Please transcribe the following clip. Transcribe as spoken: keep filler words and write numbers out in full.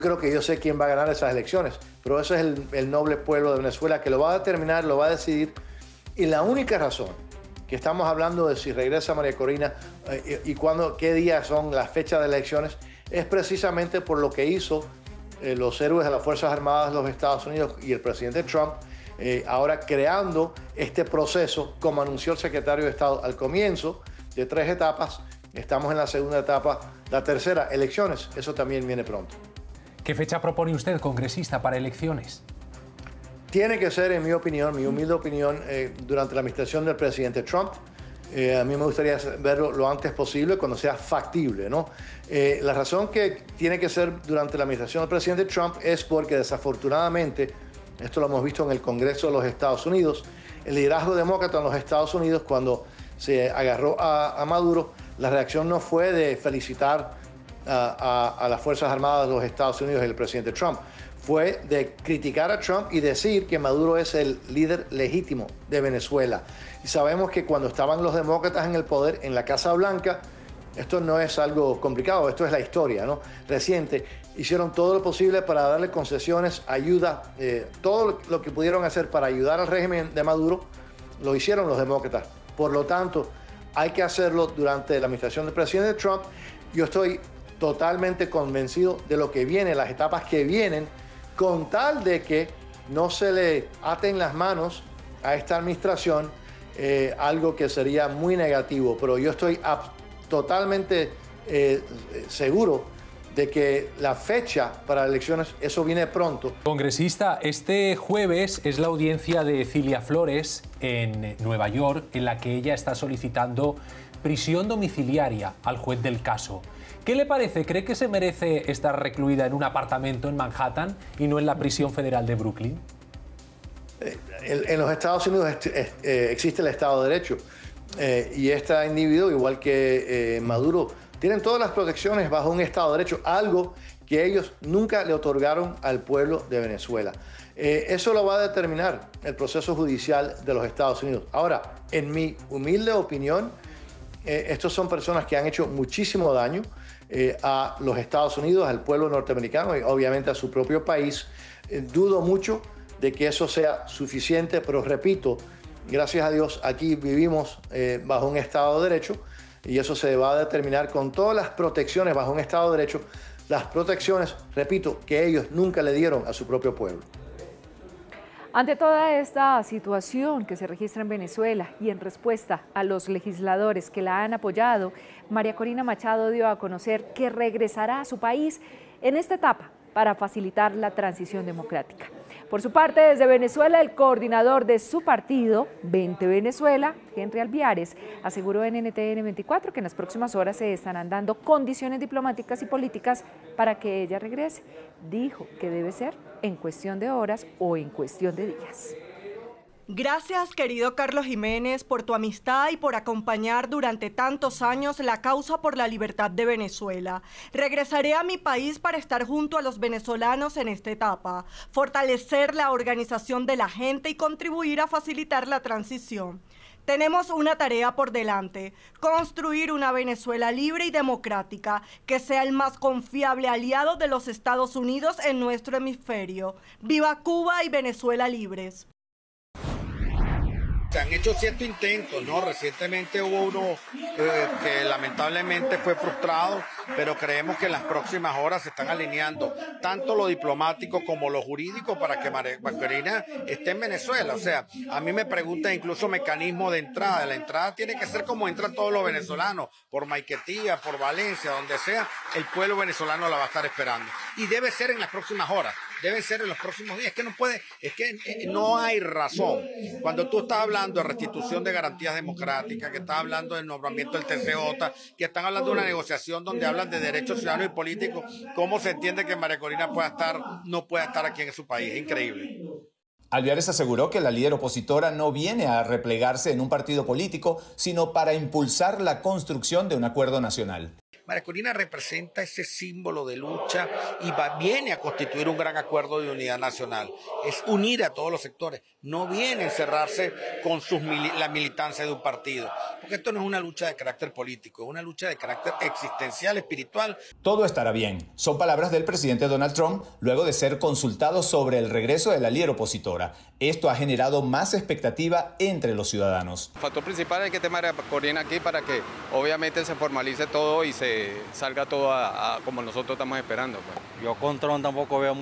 Creo que yo sé quién va a ganar esas elecciones, pero ese es el, el noble pueblo de Venezuela que lo va a determinar, lo va a decidir. Y la única razón que estamos hablando de si regresa María Corina eh, y, y cuándo, qué días son las fechas de elecciones, es precisamente por lo que hizo eh, los héroes de las Fuerzas Armadas de los Estados Unidos y el presidente Trump, eh, ahora creando este proceso, como anunció el secretario de Estado al comienzo, de tres etapas. Estamos en la segunda etapa, la tercera, elecciones. Eso también viene pronto. ¿Qué fecha propone usted, congresista, para elecciones? Tiene que ser, en mi opinión, mi humilde opinión, eh, durante la administración del presidente Trump. Eh, a mí me gustaría verlo lo antes posible, cuando sea factible, ¿no? Eh, la razón que tiene que ser durante la administración del presidente Trump es porque, desafortunadamente, esto lo hemos visto en el Congreso de los Estados Unidos, el liderazgo demócrata en los Estados Unidos, cuando se agarró a, a Maduro, la reacción no fue de felicitar a, a, a las Fuerzas Armadas de los Estados Unidos y el presidente Trump. Fue de criticar a Trump y decir que Maduro es el líder legítimo de Venezuela. Y sabemos que cuando estaban los demócratas en el poder, en la Casa Blanca, esto no es algo complicado, esto es la historia, ¿no? Reciente, hicieron todo lo posible para darle concesiones, ayuda, eh, todo lo que pudieron hacer para ayudar al régimen de Maduro, lo hicieron los demócratas. Por lo tanto, hay que hacerlo durante la administración del presidente Trump. Yo estoy totalmente convencido de lo que viene, las etapas que vienen, con tal de que no se le aten las manos a esta administración, eh, algo que sería muy negativo. Pero yo estoy totalmente eh, seguro de que la fecha para elecciones, eso viene pronto. Congresista, este jueves es la audiencia de Cilia Flores en Nueva York, en la que ella está solicitando prisión domiciliaria al juez del caso. ¿Qué le parece? ¿Cree que se merece estar recluida en un apartamento en Manhattan y no en la prisión federal de Brooklyn? En los Estados Unidos existe el Estado de Derecho eh, y este individuo, igual que eh, Maduro, tienen todas las protecciones bajo un Estado de Derecho, algo que ellos nunca le otorgaron al pueblo de Venezuela. Eh, eso lo va a determinar el proceso judicial de los Estados Unidos. Ahora, en mi humilde opinión, eh, estos son personas que han hecho muchísimo daño eh, a los Estados Unidos, al pueblo norteamericano y obviamente a su propio país. Eh, dudo mucho de que eso sea suficiente, pero repito, gracias a Dios aquí vivimos eh, bajo un Estado de Derecho y eso se va a determinar con todas las protecciones bajo un Estado de Derecho, las protecciones, repito, que ellos nunca le dieron a su propio pueblo. Ante toda esta situación que se registra en Venezuela y en respuesta a los legisladores que la han apoyado, María Corina Machado dio a conocer que regresará a su país en esta etapa para facilitar la transición democrática. Por su parte, desde Venezuela, el coordinador de su partido, Vente Venezuela, Henry Alviares, aseguró en N T N veinticuatro que en las próximas horas se estarán dando condiciones diplomáticas y políticas para que ella regrese. Dijo que debe ser en cuestión de horas o en cuestión de días. Gracias, querido Carlos Jiménez, por tu amistad y por acompañar durante tantos años la causa por la libertad de Venezuela. Regresaré a mi país para estar junto a los venezolanos en esta etapa, fortalecer la organización de la gente y contribuir a facilitar la transición. Tenemos una tarea por delante, construir una Venezuela libre y democrática que sea el más confiable aliado de los Estados Unidos en nuestro hemisferio. ¡Viva Cuba y Venezuela libres! Se han hecho ciertos intentos, ¿no? Recientemente hubo uno eh, que lamentablemente fue frustrado, pero creemos que en las próximas horas se están alineando tanto lo diplomático como lo jurídico para que María Corina esté en Venezuela. O sea, a mí me preguntan incluso mecanismo de entrada. La entrada tiene que ser como entran todos los venezolanos, por Maiquetía, por Valencia, donde sea, el pueblo venezolano la va a estar esperando. Y debe ser en las próximas horas. Deben ser en los próximos días. Es que no puede, es que no hay razón. Cuando tú estás hablando de restitución de garantías democráticas, que estás hablando del nombramiento del T C J, que están hablando de una negociación donde hablan de derechos ciudadanos y políticos, ¿cómo se entiende que María Corina pueda estar, no pueda estar aquí en su país? Es increíble. Alviares aseguró que la líder opositora no viene a replegarse en un partido político, sino para impulsar la construcción de un acuerdo nacional. María Corina representa ese símbolo de lucha y va, viene a constituir un gran acuerdo de unidad nacional. Es unir a todos los sectores, no viene a encerrarse con sus mili- la militancia de un partido, porque esto no es una lucha de carácter político, es una lucha de carácter existencial, espiritual. Todo estará bien. Son palabras del presidente Donald Trump luego de ser consultado sobre el regreso de la líder opositora. Esto ha generado más expectativa entre los ciudadanos. El factor principal es que esté María Corina aquí para que obviamente se formalice todo y se salga todo a, a como nosotros estamos esperando. Pues. Yo con Trump tampoco veo